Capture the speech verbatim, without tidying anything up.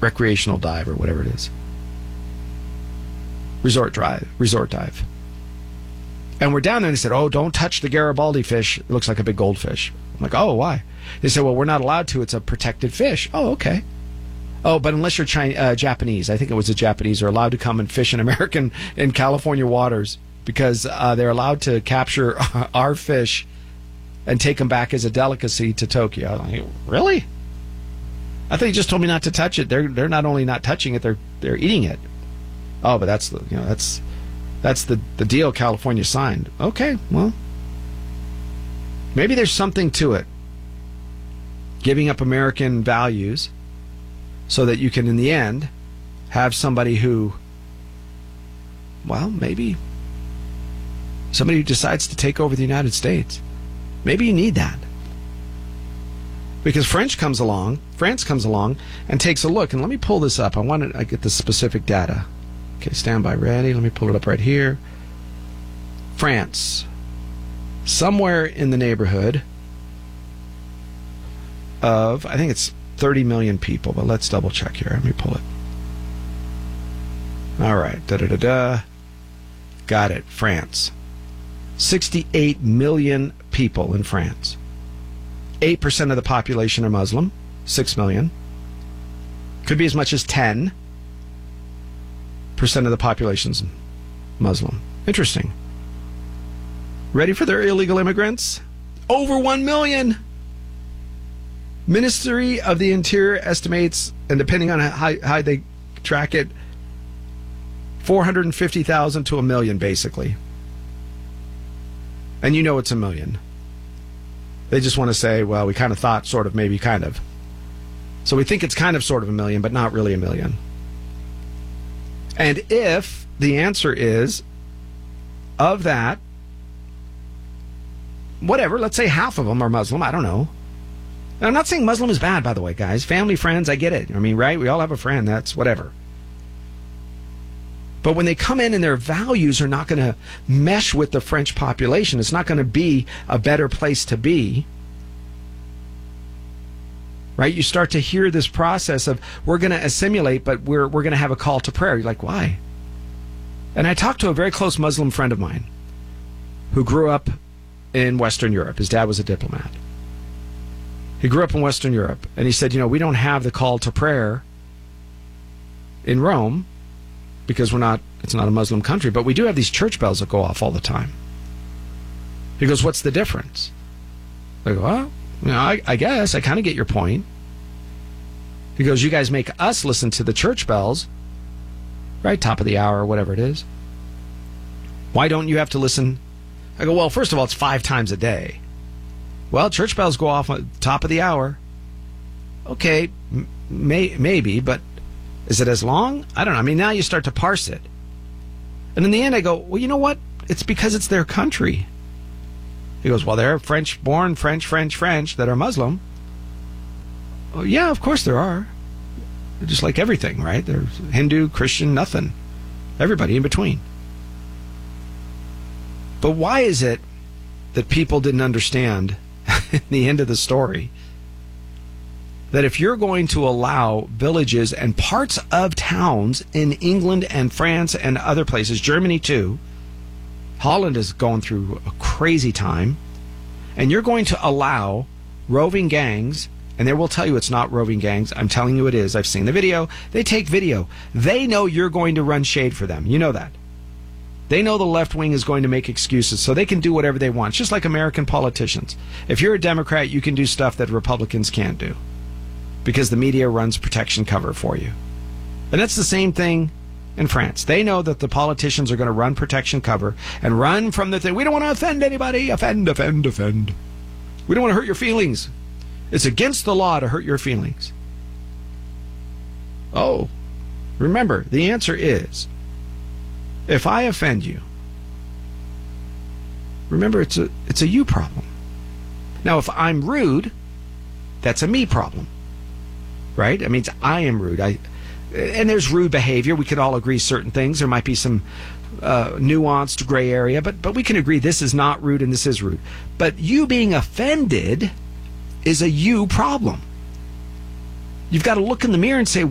recreational dive or whatever it is. Resort drive, resort dive. And we're down there and they said, oh, don't touch the Garibaldi fish. It looks like a big goldfish. I'm like, oh, why? They said, well, we're not allowed to. It's a protected fish. Oh, okay. Oh, but unless you're Chinese, uh, Japanese, I think it was the Japanese, are allowed to come and fish in American, in California waters because uh, they're allowed to capture our fish and take them back as a delicacy to Tokyo. I'm like, really? I thought you just told me not to touch it. They're they're not only not touching it, they're they're eating it. Oh, but that's the you know that's that's the, the deal California signed. Okay, well, maybe there's something to it. Giving up American values so that you can, in the end, have somebody who, well, maybe somebody who decides to take over the United States. Maybe you need that. Because French comes along, France comes along and takes a look. And let me pull this up. I want to get the specific data. Okay, stand by, ready. Let me pull it up right here. France. Somewhere in the neighborhood of, I think it's thirty million people, but let's double check here. Let me pull it. All right. Da-da-da-da. Got it. France. sixty-eight million people in France. eight percent of the population are Muslim. six million. Could be as much as ten percent of the population's Muslim. Interesting. Ready for their illegal immigrants? Over one million. Ministry of the Interior estimates, and depending on how high they track it, four hundred fifty thousand to a million, basically. And you know it's a million. They just want to say, well, we kind of thought, sort of, maybe, kind of. So we think it's kind of, sort of a million, but not really a million. And if the answer is, of that, whatever, let's say half of them are Muslim, I don't know. And I'm not saying Muslim is bad, by the way, guys. Family, friends, I get it. I mean, right? We all have a friend. That's whatever. But when they come in and their values are not going to mesh with the French population, it's not going to be a better place to be, right? You start to hear this process of, we're going to assimilate, but we're we're going to have a call to prayer. You're like, why? And I talked to a very close Muslim friend of mine who grew up in Western Europe. His dad was a diplomat. He grew up in Western Europe, and he said, you know, we don't have the call to prayer in Rome because we're not, it's not a Muslim country, but we do have these church bells that go off all the time. He goes, what's the difference? I go, well, you know, I, I guess I kind of get your point. He goes, you guys make us listen to the church bells, right, top of the hour or whatever it is. Why don't you have to listen? I go, well, first of all, it's five times a day. Well, church bells go off at the top of the hour. Okay, may, maybe, but is it as long? I don't know. I mean, now you start to parse it. And in the end, I go, well, you know what? It's because it's their country. He goes, well, there are French-born, French, French, French that are Muslim. Oh, yeah, of course there are. They're just like everything, right? There's Hindu, Christian, nothing. Everybody in between. But why is it that people didn't understand the end of the story, that if you're going to allow villages and parts of towns in England and France and other places, Germany too, Holland is going through a crazy time, and you're going to allow roving gangs, and they will tell you it's not roving gangs. I'm telling you it is. I've seen the video. They take video. They know you're going to run shade for them. You know that. They know the left wing is going to make excuses, so they can do whatever they want. It's just like American politicians. If you're a Democrat, you can do stuff that Republicans can't do because the media runs protection cover for you. And that's the same thing in France. They know that the politicians are going to run protection cover and run from the thing. We don't want to offend anybody. Offend, offend, offend. We don't want to hurt your feelings. It's against the law to hurt your feelings. Oh, remember, the answer is, if I offend you, remember, it's a it's a you problem. Now, if I'm rude, that's a me problem, right? It means I am rude. I, and there's rude behavior. We could all agree certain things. There might be some uh, nuanced gray area, but but we can agree this is not rude and this is rude. But you being offended is a you problem. You've got to look in the mirror and say,